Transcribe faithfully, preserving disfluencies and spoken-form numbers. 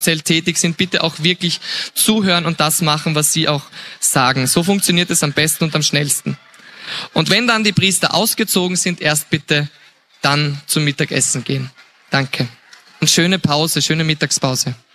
tätig sind, bitte auch wirklich zuhören und das machen, was sie auch sagen. So funktioniert es am besten und am schnellsten. Und wenn dann die Priester ausgezogen sind, erst bitte dann zum Mittagessen gehen. Danke. Und schöne Pause, schöne Mittagspause.